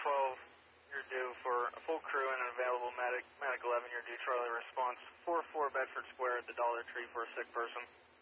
12, you're due for a full crew and an available medic. Medic 11, you're due Charlie response. 4-4 Bedford Square at the Dollar Tree for a sick person.